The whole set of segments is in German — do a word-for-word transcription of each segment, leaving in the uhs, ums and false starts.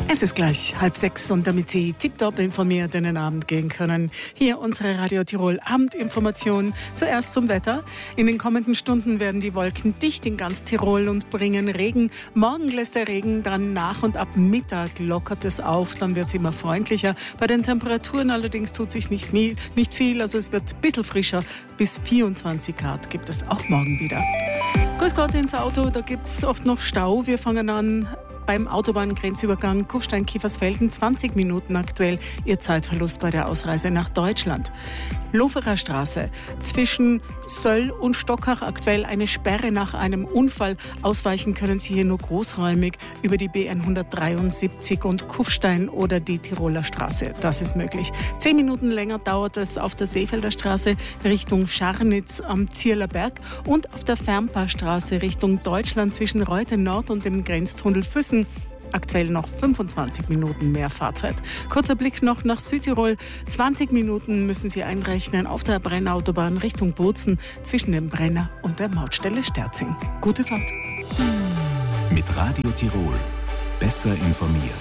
Es ist gleich halb sechs und damit Sie tipptopp informiert in den Abend gehen können, hier unsere Radio Tirol Abendinformation. Zuerst zum Wetter. In den kommenden Stunden werden die Wolken dicht in ganz Tirol und bringen Regen. Morgen lässt der Regen dann nach und ab Mittag lockert es auf. Dann wird es immer freundlicher. Bei den Temperaturen allerdings tut sich nicht, nicht viel. Also es wird ein bisschen frischer. Bis vierundzwanzig Grad gibt es auch morgen wieder. Grüß Gott ins Auto, da gibt es oft noch Stau. Wir fangen an beim Autobahngrenzübergang Kufstein-Kiefersfelden, zwanzig Minuten aktuell Ihr Zeitverlust bei der Ausreise nach Deutschland. Loferer Straße zwischen Söll und Stockach aktuell eine Sperre nach einem Unfall. Ausweichen können Sie hier nur großräumig über die B hundertdreiundsiebzig und Kufstein oder die Tiroler Straße. Das ist möglich. Zehn Minuten länger dauert es auf der Seefelder Straße Richtung Scharnitz am Zierler Berg und auf der Fernpaarstraße Richtung Deutschland zwischen Reute Nord und dem Grenztunnel Füssen. Aktuell noch fünfundzwanzig Minuten mehr Fahrzeit. Kurzer Blick noch nach Südtirol. zwanzig Minuten müssen Sie einrechnen auf der Brennautobahn Richtung Bozen zwischen dem Brenner und der Mautstelle Sterzing. Gute Fahrt. Mit Radio Tirol. Besser informiert.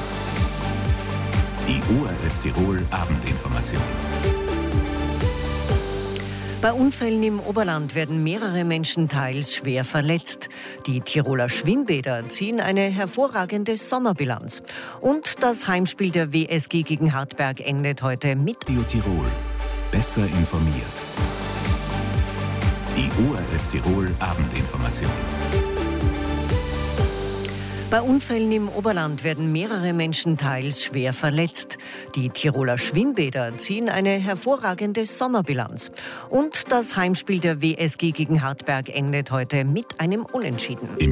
Die O R F Tirol Abendinformation. Bei Unfällen im Oberland werden mehrere Menschen teils schwer verletzt. Die Tiroler Schwimmbäder ziehen eine hervorragende Sommerbilanz. Und das Heimspiel der W S G gegen Hartberg endet heute mit Radio Tirol. Besser informiert. Die O R F Tirol Abendinformation. Bei Unfällen im Oberland werden mehrere Menschen teils schwer verletzt. Die Tiroler Schwimmbäder ziehen eine hervorragende Sommerbilanz. Und das Heimspiel der W S G gegen Hartberg endet heute mit einem Unentschieden. Im